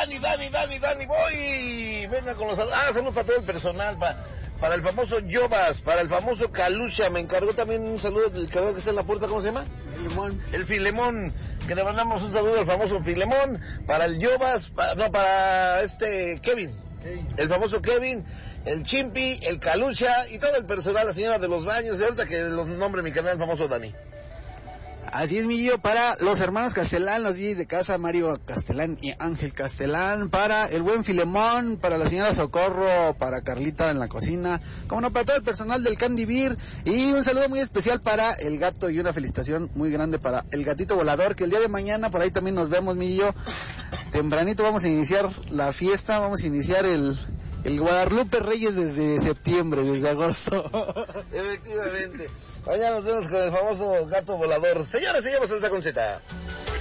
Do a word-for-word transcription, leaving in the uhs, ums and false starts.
Dani, Dani, Dani, Dani, voy. Venga con los saludos. Ah, saludos para todo el personal, para, para el famoso Jovas, para el famoso Calucha. Me encargó también un saludo del cargador que está en la puerta, ¿cómo se llama? Filemón. El Filemón, que le mandamos un saludo al famoso Filemón, para el Jovas, para, no, para este Kevin, okay. El famoso Kevin, el Chimpi, el Calucha y todo el personal, la señora de los baños, y ahorita que los nombre mi canal, el famoso Dani. Así es, Millo, para los hermanos Castelán, los D Js de casa, Mario Castelán y Ángel Castelán, para el buen Filemón, para la señora Socorro, para Carlita en la cocina, como no, para todo el personal del Candy Beer, y un saludo muy especial para el gato y una felicitación muy grande para el gatito volador, que el día de mañana por ahí también nos vemos, Millo, tempranito vamos a iniciar la fiesta, vamos a iniciar el... El Guadalupe Reyes desde septiembre, desde agosto. Efectivamente. Mañana nos vemos con el famoso gato volador. Señores, señores, Salsa con Z.